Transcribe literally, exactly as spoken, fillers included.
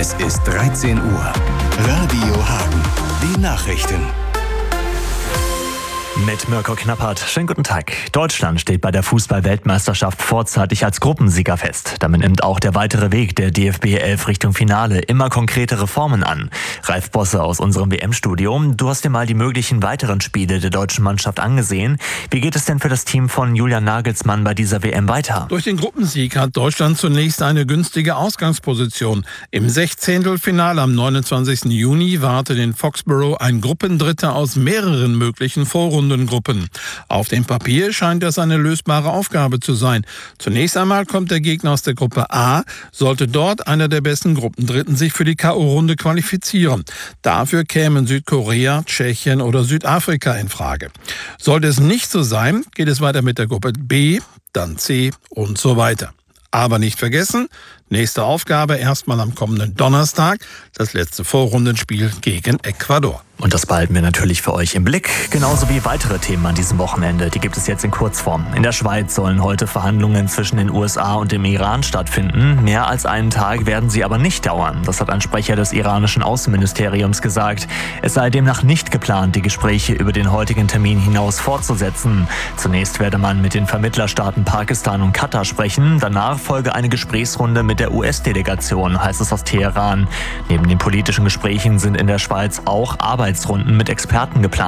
Es ist dreizehn Uhr. Radio Hagen. Die Nachrichten. Mit Mirko Knappert. Schönen guten Tag. Deutschland steht bei der Fußball-Weltmeisterschaft vorzeitig als Gruppensieger fest. Damit nimmt auch der weitere Weg der D F B elf Richtung Finale immer konkretere Formen an. Ralf Bosse aus unserem W M-Studio. Du hast dir mal die möglichen weiteren Spiele der deutschen Mannschaft angesehen. Wie geht es denn für das Team von Julian Nagelsmann bei dieser W M weiter? Durch den Gruppensieg hat Deutschland zunächst eine günstige Ausgangsposition. Im Sechzehntelfinale am neunundzwanzigsten Juni wartet in Foxborough ein Gruppendritter aus mehreren möglichen Vorrunden. Gruppen. Auf dem Papier scheint das eine lösbare Aufgabe zu sein. Zunächst einmal kommt der Gegner aus der Gruppe A, sollte dort einer der besten Gruppendritten sich für die K O-Runde qualifizieren. Dafür kämen Südkorea, Tschechien oder Südafrika in Frage. Sollte es nicht so sein, geht es weiter mit der Gruppe B, dann C und so weiter. Aber nicht vergessen, nächste Aufgabe erstmal am kommenden Donnerstag, das letzte Vorrundenspiel gegen Ecuador. Und das behalten wir natürlich für euch im Blick, genauso wie weitere Themen an diesem Wochenende. Die gibt es jetzt in Kurzform. In der Schweiz sollen heute Verhandlungen zwischen den U S A und dem Iran stattfinden. Mehr als einen Tag werden sie aber nicht dauern. Das hat ein Sprecher des iranischen Außenministeriums gesagt. Es sei demnach nicht geplant, die Gespräche über den heutigen Termin hinaus fortzusetzen. Zunächst werde man mit den Vermittlerstaaten Pakistan und Katar sprechen. Danach folge eine Gesprächsrunde mit der U S-Delegation, heißt es aus Teheran. Neben den politischen Gesprächen sind in der Schweiz auch Arbeitsrunden mit Experten geplant.